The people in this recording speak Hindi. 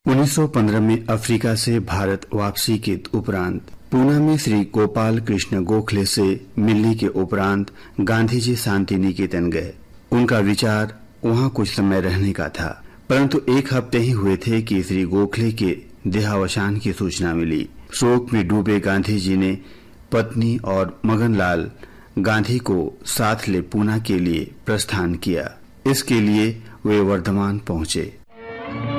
1915 में अफ्रीका से भारत वापसी के उपरांत पूना में श्री गोपाल कृष्ण गोखले से मिलने के उपरांत गांधी जी शांति निकेतन गए। उनका विचार वहां कुछ समय रहने का था, परंतु एक हफ्ते ही हुए थे कि श्री गोखले के देहावसान की सूचना मिली। शोक में डूबे गांधी जी ने पत्नी और मगनलाल गांधी को साथ ले पूना के लिए प्रस्थान किया। इसके लिए वे वर्धमान पहुंचे।